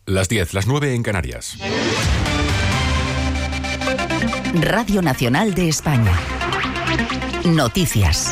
Las 10, las 9 en Canarias. Radio Nacional de España. Noticias.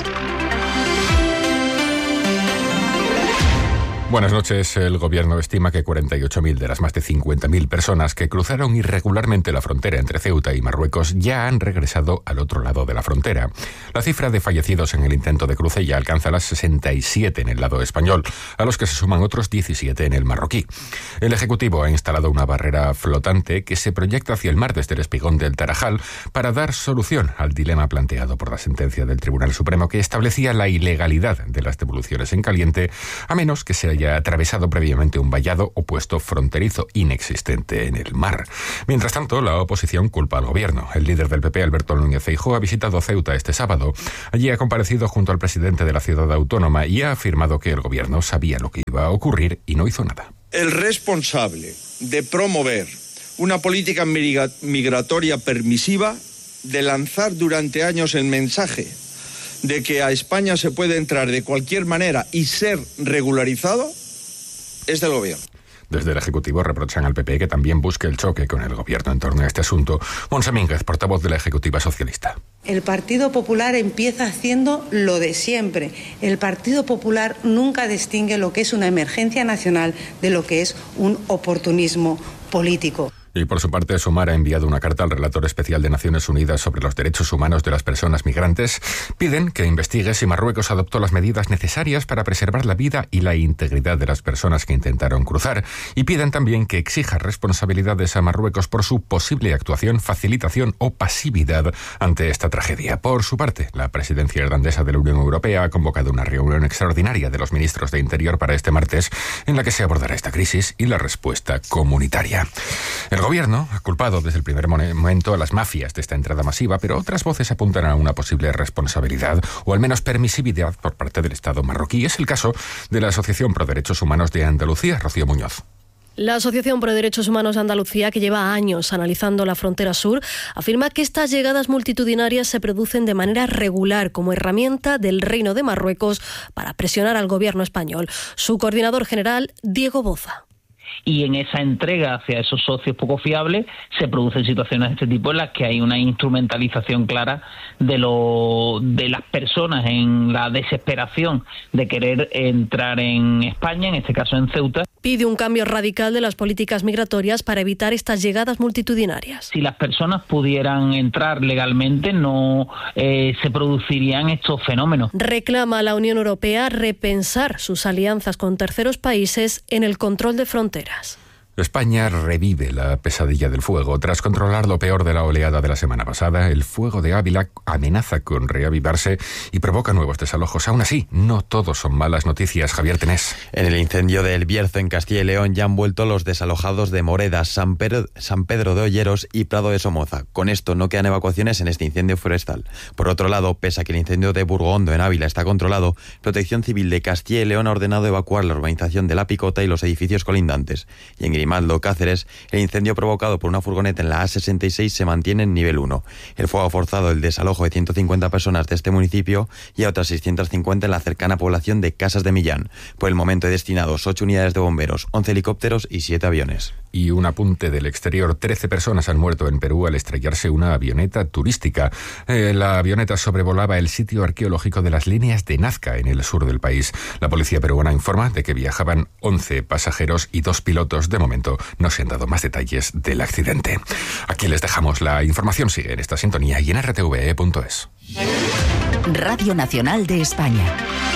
Buenas noches. El Gobierno estima que 48.000 de las más de 50.000 personas que cruzaron irregularmente la frontera entre Ceuta y Marruecos ya han regresado al otro lado de la frontera. La cifra de fallecidos en el intento de cruce ya alcanza las 67 en el lado español, a los que se suman otros 17 en el marroquí. El Ejecutivo ha instalado una barrera flotante que se proyecta hacia el mar desde el espigón del Tarajal para dar solución al dilema planteado por la sentencia del Tribunal Supremo que establecía la ilegalidad de las devoluciones en caliente, a menos que se haya atravesado previamente un vallado o puesto fronterizo inexistente en el mar. Mientras tanto, la oposición culpa al Gobierno. El líder del PP, Alberto Núñez Feijóo, ha visitado Ceuta este sábado. Allí ha comparecido junto al presidente de la ciudad autónoma y ha afirmado que el Gobierno sabía lo que iba a ocurrir y no hizo nada. El responsable de promover una política migratoria permisiva, de lanzar durante años el mensaje de que a España se puede entrar de cualquier manera y ser regularizado, es del Gobierno. Desde el Ejecutivo reprochan al PP que también busque el choque con el Gobierno en torno a este asunto. Montse Mínguez, portavoz de la Ejecutiva Socialista. El Partido Popular empieza haciendo lo de siempre. El Partido Popular nunca distingue lo que es una emergencia nacional de lo que es un oportunismo político. Y por su parte, Sumar ha enviado una carta al relator especial de Naciones Unidas sobre los derechos humanos de las personas migrantes. Piden que investigue si Marruecos adoptó las medidas necesarias para preservar la vida y la integridad de las personas que intentaron cruzar. Y piden también que exija responsabilidades a Marruecos por su posible actuación, facilitación o pasividad ante esta tragedia. Por su parte, la presidencia irlandesa de la Unión Europea ha convocado una reunión extraordinaria de los ministros de Interior para este martes, en la que se abordará esta crisis y la respuesta comunitaria. El Gobierno ha culpado desde el primer momento a las mafias de esta entrada masiva, pero otras voces apuntan a una posible responsabilidad o al menos permisividad por parte del Estado marroquí. Es el caso de la Asociación Pro Derechos Humanos de Andalucía, Rocío Muñoz. La Asociación Pro Derechos Humanos de Andalucía, que lleva años analizando la frontera sur, afirma que estas llegadas multitudinarias se producen de manera regular como herramienta del Reino de Marruecos para presionar al Gobierno español. Su coordinador general, Diego Boza. Y en esa entrega hacia esos socios poco fiables se producen situaciones de este tipo en las que hay una instrumentalización clara de las personas en la desesperación de querer entrar en España, en este caso en Ceuta. Pide un cambio radical de las políticas migratorias para evitar estas llegadas multitudinarias. Si las personas pudieran entrar legalmente, no se producirían estos fenómenos. Reclama a la Unión Europea repensar sus alianzas con terceros países en el control de fronteras. España revive la pesadilla del fuego. Tras controlar lo peor de la oleada de la semana pasada, el fuego de Ávila amenaza con reavivarse y provoca nuevos desalojos. Aún así, no todos son malas noticias. Javier Tenés. En el incendio de El Bierzo, en Castilla y León, ya han vuelto los desalojados de Moreda, San Pedro de Olleros y Prado de Somoza. Con esto no quedan evacuaciones en este incendio forestal. Por otro lado, pese a que el incendio de Burgondo, en Ávila, está controlado, Protección Civil de Castilla y León ha ordenado evacuar la urbanización de La Picota y los edificios colindantes. Y en Grimaldo, Cáceres, el incendio provocado por una furgoneta en la A66 se mantiene en nivel 1. El fuego ha forzado el desalojo de 150 personas de este municipio y a otras 650 en la cercana población de Casas de Millán. Por el momento hay destinados 8 unidades de bomberos, 11 helicópteros y 7 aviones. Y un apunte del exterior. 13 personas han muerto en Perú al estrellarse una avioneta turística. La avioneta sobrevolaba el sitio arqueológico de las líneas de Nazca, en el sur del país. La policía peruana informa de que viajaban 11 pasajeros y 2 pilotos. De momento no se han dado más detalles del accidente. Aquí les dejamos. La información sigue en esta sintonía y en rtve.es. Radio Nacional de España.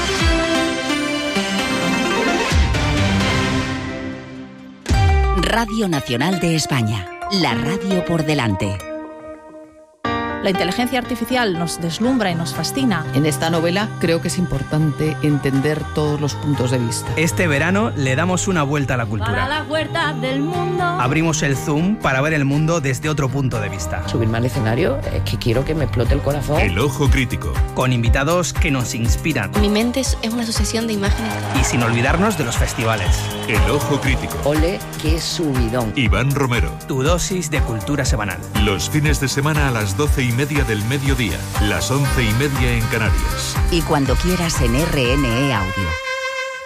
Radio Nacional de España. La radio por delante. La inteligencia artificial nos deslumbra y nos fascina. En esta novela creo que es importante entender todos los puntos de vista. Este verano le damos una vuelta a la cultura. Para la vuelta del mundo. Abrimos el zoom para ver el mundo desde otro punto de vista. Subirme al escenario es que quiero que me explote el corazón. El Ojo Crítico. Con invitados que nos inspiran. Mi mente es una sucesión de imágenes. Y sin olvidarnos de los festivales. El Ojo Crítico. Ole, qué subidón. Iván Romero. Tu dosis de cultura semanal. Los fines de semana a las 12:30 del mediodía, las 11:30 en Canarias. Y cuando quieras en RNE Audio.